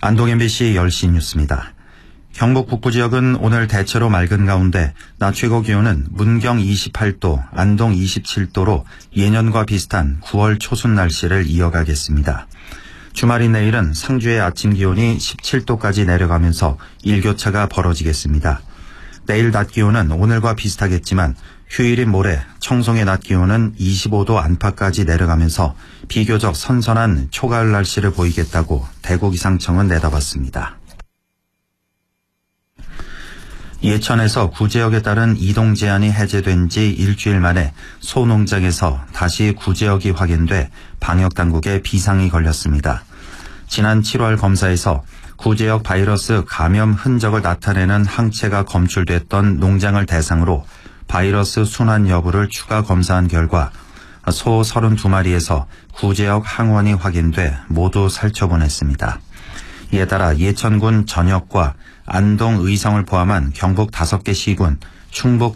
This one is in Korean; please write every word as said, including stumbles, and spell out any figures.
안동 엠비씨 열 시 뉴스입니다. 경북 북부 지역은 오늘 대체로 맑은 가운데 낮 최고 기온은 문경 이십팔 도, 안동 이십칠 도로 예년과 비슷한 구월 초순 날씨를 이어가겠습니다. 주말인 내일은 상주의 아침 기온이 십칠 도까지 내려가면서 일교차가 벌어지겠습니다. 내일 낮 기온은 오늘과 비슷하겠지만 휴일인 모레 청송의 낮 기온은 이십오 도 안팎까지 내려가면서 비교적 선선한 초가을 날씨를 보이겠다고 대구기상청은 내다봤습니다. 예천에서 구제역에 따른 이동 제한이 해제된 지 일주일 만에 소농장에서 다시 구제역이 확인돼 방역당국에 비상이 걸렸습니다. 지난 칠월 검사에서 구제역 바이러스 감염 흔적을 나타내는 항체가 검출됐던 농장을 대상으로 바이러스 순환 여부를 추가 검사한 결과 소 서른두 마리에서 구제역 항원이 확인돼 모두 살처분했습니다. 이에 따라 예천군 전역과 안동 의성을 포함한 경북 다섯 개 시군, 충북